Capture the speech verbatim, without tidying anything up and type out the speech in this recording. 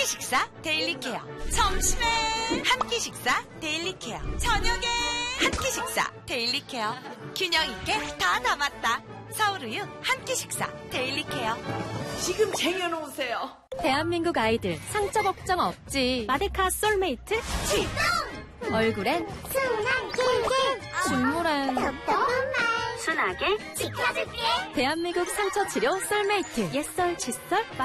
식사 데일리 케어. 점심에 한 끼 식사 데일리 케어. 저녁에 한 끼 식사 데일리 케어. 균형 있게 다 담았다. 서울우유 한 끼 식사 데일리 케어. 지금 쟁여놓으세요. 대한민국 아이들 상처 걱정 없지. 마데카 솔메이트 출동! 얼굴엔 순한 꿀꿀 눈물엔 톡톡한 말 순하게 지켜줄게. 대한민국 상처 치료 솔메이트. 옛설 칫솔